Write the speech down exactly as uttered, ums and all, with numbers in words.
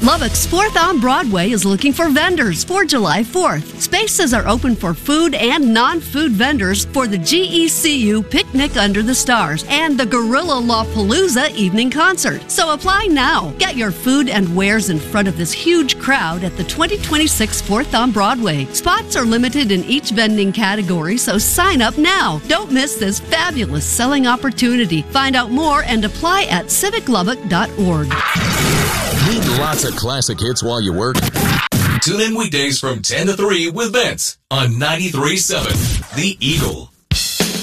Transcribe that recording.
Lubbock's fourth on Broadway is looking for vendors for July fourth. Spaces are open for food and non-food vendors for the G E C U Picnic Under the Stars and the Gorilla Lawpalooza evening concert. So apply now. Get your food and wares in front of this huge crowd at the twenty twenty-six fourth on Broadway. Spots are limited in each vending category, so sign up now. Don't miss this fabulous selling opportunity. Find out more and apply at civic lubbock dot org. Need lots of classic hits while you work? Tune in weekdays from ten to three with Vince on ninety-three point seven The Eagle.